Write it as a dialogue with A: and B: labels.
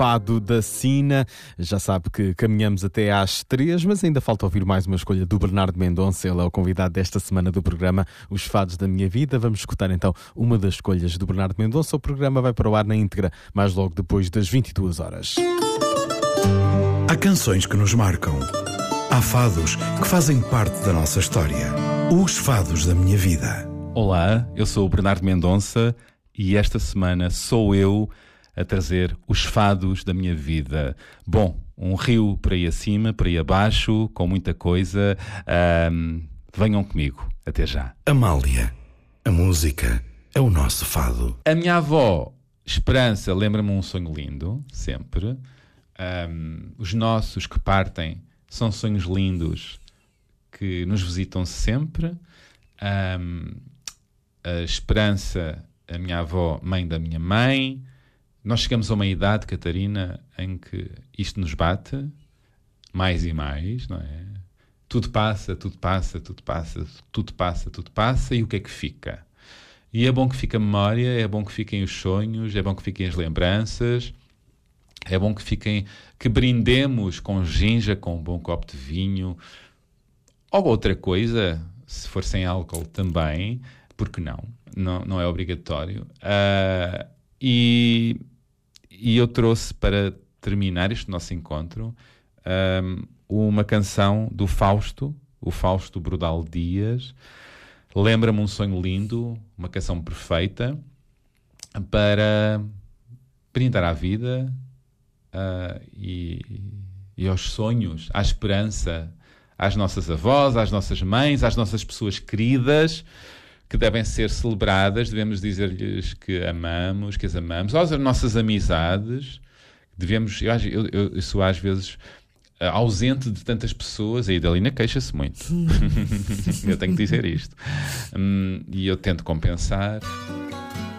A: Fado da Sina. Já sabe que caminhamos até às 3, mas ainda falta ouvir mais uma escolha do Bernardo Mendonça. Ele é o convidado desta semana do programa Os Fados da Minha Vida. Vamos escutar então uma das escolhas do Bernardo Mendonça. O programa vai para o ar na íntegra, mais logo depois das 22 horas.
B: Há canções que nos marcam. Há fados que fazem parte da nossa história. Os Fados da Minha Vida.
C: Olá, eu sou o Bernardo Mendonça e esta semana sou eu a trazer os fados da minha vida. Bom, um rio para aí acima, para aí abaixo, com muita coisa. Venham comigo. Até já.
B: Amália, a música é o nosso fado.
C: A minha avó, Esperança, lembra-me um sonho lindo, sempre. Os nossos que partem são sonhos lindos que nos visitam sempre. A Esperança, a minha avó, mãe da minha mãe. Nós chegamos a uma idade, Catarina, em que isto nos bate mais e mais, não é? Tudo passa, tudo passa, tudo passa, tudo passa, tudo passa, e o que é que fica? E é bom que fique a memória, é bom que fiquem os sonhos, é bom que fiquem as lembranças, é bom que brindemos com ginja, com um bom copo de vinho, ou outra coisa, se for sem álcool também, porque não? Não é obrigatório. E eu trouxe para terminar este nosso encontro uma canção do Fausto, o Fausto Brodal Dias. Lembra-me um sonho lindo, uma canção perfeita para brindar à vida e aos sonhos, à esperança, às nossas avós, às nossas mães, às nossas pessoas queridas, que devem ser celebradas. Devemos dizer-lhes que amamos, que as amamos. Às nossas amizades, devemos... Eu sou às vezes ausente de tantas pessoas. A Idalina queixa-se muito. Eu tenho que dizer isto. E eu tento compensar.